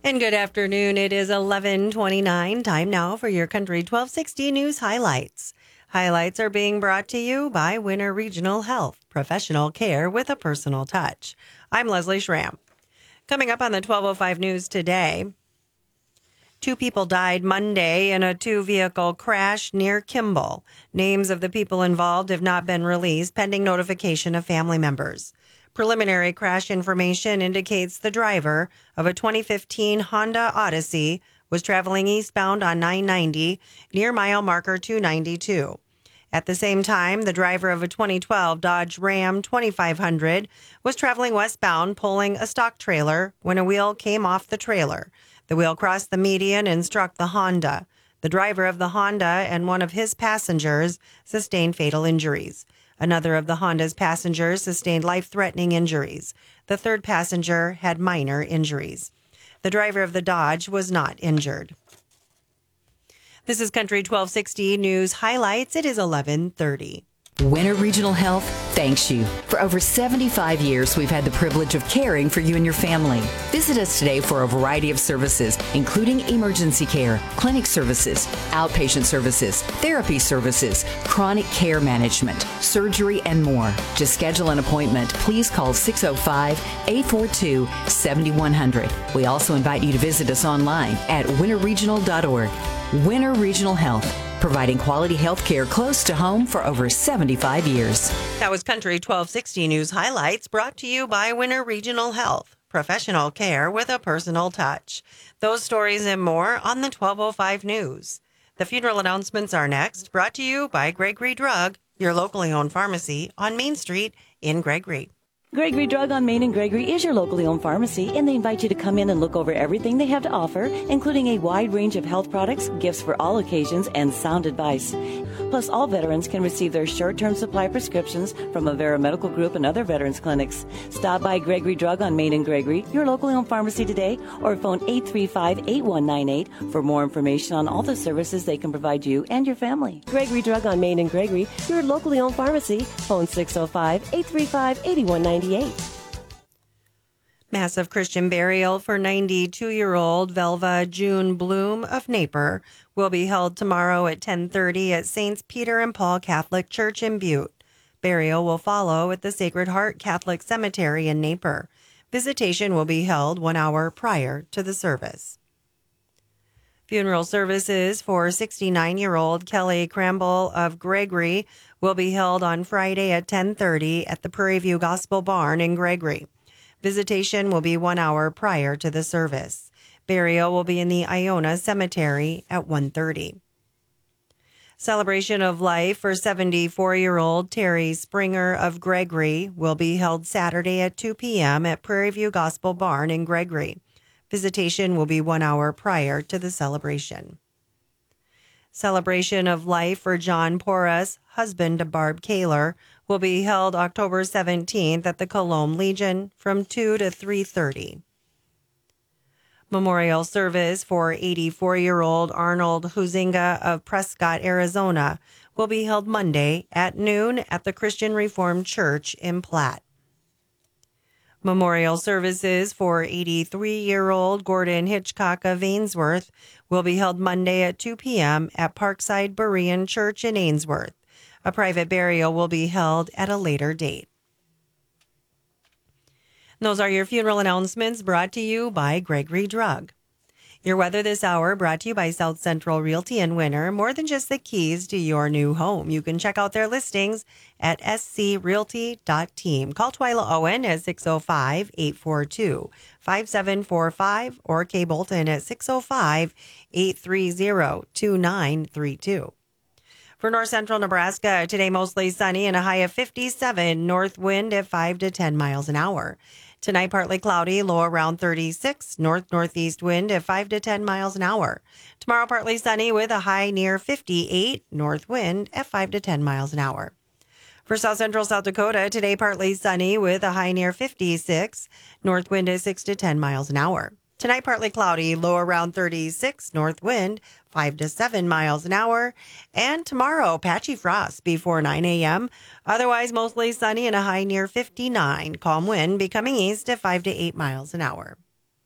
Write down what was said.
And good afternoon. It is 11:29. Time now for your Country 1260 News highlights. Highlights are being brought to you by Winter Regional Health, professional care with a personal touch. I'm Leslie Schramm. Coming up on the 1205 News today, 2 people died Monday in a 2-vehicle crash near Kimball. Names of the people involved have not been released pending notification of family members. Preliminary crash information indicates the driver of a 2015 Honda Odyssey was traveling eastbound on 990 near mile marker 292. At the same time, the driver of a 2012 Dodge Ram 2500 was traveling westbound pulling a stock trailer when a wheel came off the trailer. The wheel crossed the median and struck the Honda. The driver of the Honda and one of his passengers sustained fatal injuries. Another of the Honda's passengers sustained life-threatening injuries. The third passenger had minor injuries. The driver of the Dodge was not injured. This is Country 1260 News Highlights. It is 11:30. Winter Regional Health thanks you. For over 75 years, we've had the privilege of caring for you and your family. Visit us today for a variety of services, including emergency care, clinic services, outpatient services, therapy services, chronic care management, surgery, and more. To schedule an appointment, please call 605-842-7100. We also invite you to visit us online at winterregional.org. Winter Regional Health, providing quality health care close to home for over 75 years. That was Country 1260 News Highlights brought to you by Winter Regional Health, professional care with a personal touch. Those stories and more on the 1205 News. The funeral announcements are next, brought to you by Gregory Drug, your locally owned pharmacy on Main Street in Gregory. Gregory Drug on Main and Gregory is your locally owned pharmacy, and they invite you to come in and look over everything they have to offer, including a wide range of health products, gifts for all occasions, and sound advice. Plus, all veterans can receive their short-term supply prescriptions from Avera Medical Group and other veterans clinics. Stop by Gregory Drug on Main and Gregory, your locally owned pharmacy today, or phone 835-8198 for more information on all the services they can provide you and your family. Gregory Drug on Main and Gregory, your locally owned pharmacy, phone 605-835-8198. Massive Christian burial for 92-year-old Velva June Bloom of Naper will be held tomorrow at 10:30 at Saints Peter and Paul Catholic Church in Butte. Burial will follow at the Sacred Heart Catholic Cemetery in Naper. Visitation will be held 1 hour prior to the service. Funeral services for 69-year-old Kelly Cramble of Gregory will be held on Friday at 10:30 at the Prairie View Gospel Barn in Gregory. Visitation will be 1 hour prior to the service. Burial will be in the Iona Cemetery at 1:30. Celebration of life for 74-year-old Terry Springer of Gregory will be held Saturday at 2 p.m. at Prairie View Gospel Barn in Gregory. Visitation will be 1 hour prior to the celebration. Celebration of life for John Porras, husband of Barb Kaler, will be held October 17th at the Colomb Legion from 2 to 3:30. Memorial service for 84-year-old Arnold Huizinga of Prescott, Arizona, will be held Monday at noon at the Christian Reformed Church in Platte. Memorial services for 83-year-old Gordon Hitchcock of Ainsworth will be held Monday at 2 p.m. at Parkside Berean Church in Ainsworth. A private burial will be held at a later date. Those are your funeral announcements brought to you by Gregory Drug. Your weather this hour brought to you by South Central Realty in Winter. More than just the keys to your new home. You can check out their listings at screalty.team. Call Twyla Owen at 605-842-5745 or Kay Bolton at 605-830-2932. For north central Nebraska, today mostly sunny and a high of 57, north wind at 5 to 10 miles an hour. Tonight, partly cloudy, low around 36, north-northeast wind at 5 to 10 miles an hour. Tomorrow, partly sunny with a high near 58, north wind at 5 to 10 miles an hour. For south central South Dakota, today partly sunny with a high near 56, north wind at 6 to 10 miles an hour. Tonight, partly cloudy, low around 36, north wind 5 to 7 miles an hour. And tomorrow, patchy frost before 9 a.m. Otherwise, mostly sunny and a high near 59. Calm wind becoming east at 5 to 8 miles an hour.